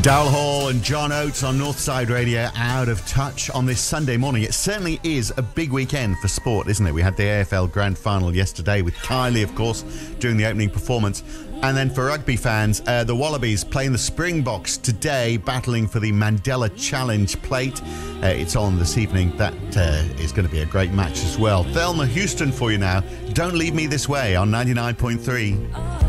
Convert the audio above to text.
Dowell Hall and John Oates on Northside Radio, Out of Touch on this Sunday morning. It certainly is a big weekend for sport, isn't it? We had the AFL Grand Final yesterday with Kylie, of course, doing the opening performance. And then for rugby fans, the Wallabies playing the Springboks today, battling for the Mandela Challenge plate. It's on this evening. That is going to be a great match as well. Thelma Houston for you now. Don't Leave Me This Way on 99.3.